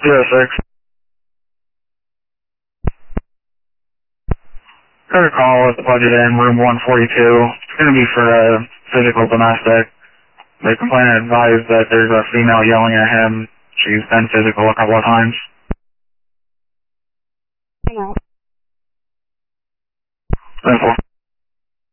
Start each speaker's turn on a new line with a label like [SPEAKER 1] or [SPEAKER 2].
[SPEAKER 1] 06. Got a call with the budget in room 142. It's going to be for a physical domestic. The complainant advised that there's a female yelling at him. She's been physical a couple of times.
[SPEAKER 2] Hello.
[SPEAKER 1] 10-4.